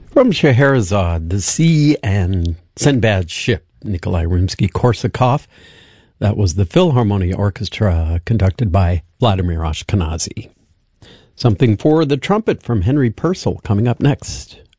From Scheherazade, the Sea and Sinbad's Ship, Nikolai Rimsky-Korsakov. That was the Philharmonia Orchestra, conducted by Vladimir Ashkenazy. Something for the trumpet from Henry Purcell coming up next.